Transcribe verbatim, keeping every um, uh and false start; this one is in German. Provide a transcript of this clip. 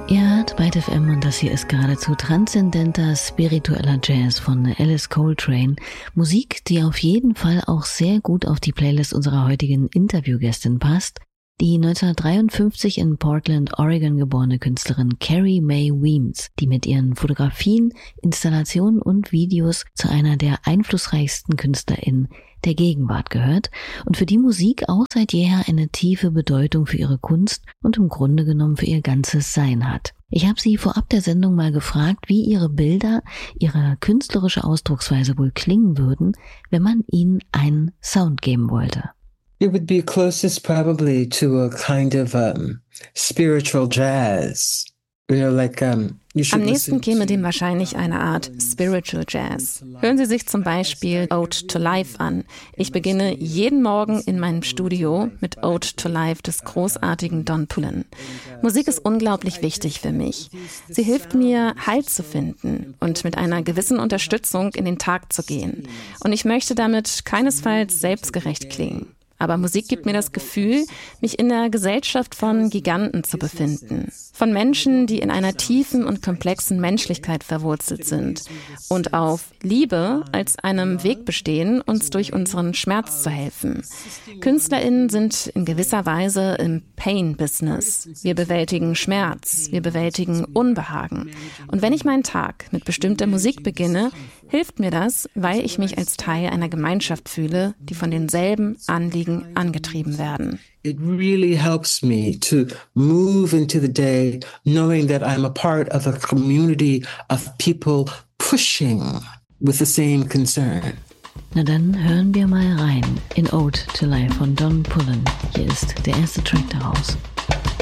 Ihr hört Byte F M und das hier ist geradezu transzendenter, spiritueller Jazz von Alice Coltrane. Musik, die auf jeden Fall auch sehr gut auf die Playlist unserer heutigen Interviewgästin passt. Die neunzehnhundertdreiundfünfzig in Portland, Oregon geborene Künstlerin Carrie Mae Weems, die mit ihren Fotografien, Installationen und Videos zu einer der einflussreichsten KünstlerInnen der Gegenwart gehört und für die Musik auch seit jeher eine tiefe Bedeutung für ihre Kunst und im Grunde genommen für ihr ganzes Sein hat. Ich habe sie vorab der Sendung mal gefragt, wie ihre Bilder, ihre künstlerische Ausdrucksweise wohl klingen würden, wenn man ihnen einen Sound geben wollte. It would be closest probably to a kind of um, spiritual jazz. You know, like, um, you should Am nächsten käme listen dem wahrscheinlich eine Art Spiritual Jazz. Hören Sie sich zum Beispiel Ode to Life an. Ich beginne jeden Morgen in meinem Studio mit Ode to Life des großartigen Don Pullen. Musik ist unglaublich wichtig für mich. Sie hilft mir, Halt zu finden und mit einer gewissen Unterstützung in den Tag zu gehen. Und ich möchte damit keinesfalls selbstgerecht klingen. Aber Musik gibt mir das Gefühl, mich in der Gesellschaft von Giganten zu befinden. Von Menschen, die in einer tiefen und komplexen Menschlichkeit verwurzelt sind und auf Liebe als einem Weg bestehen, uns durch unseren Schmerz zu helfen. KünstlerInnen sind in gewisser Weise im Pain-Business. Wir bewältigen Schmerz, wir bewältigen Unbehagen. Und wenn ich meinen Tag mit bestimmter Musik beginne, hilft mir das, weil ich mich als Teil einer Gemeinschaft fühle, die von denselben Anliegen angetrieben werden. It really helps me to move into the day knowing that I'm a part of a community of people pushing with the same concern. Na dann hören wir mal rein in Ode to Life von Don Pullen. Hier ist der erste Track daraus.